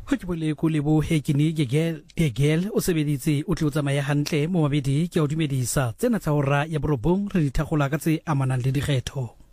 Ho ke bole ko lebo hekini gegel o sebeditse o tle o tsamaya hantle mo mabedi ke a o dumedisa tsena tsa hora ya borobong re di thagola ka tse amanang le dikgetho.